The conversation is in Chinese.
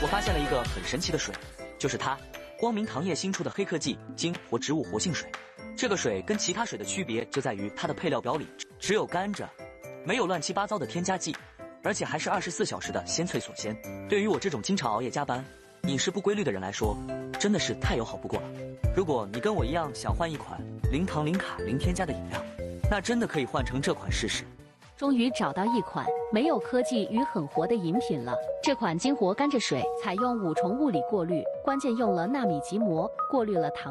我发现了一个很神奇的水，就是它——光明糖业新出的黑科技精活植物活性水。这个水跟其他水的区别就在于它的配料表里只有甘蔗，没有乱七八糟的添加剂，而且还是24小时的鲜萃锁鲜。对于我这种经常熬夜加班、饮食不规律的人来说，真的是太友好不过了。如果你跟我一样想换一款零糖、零卡、零添加的饮料，那真的可以换成这款试试。 终于找到一款没有科技与很活的饮品了。这款精活甘蔗水采用5重物理过滤，关键用了纳米级膜过滤了糖。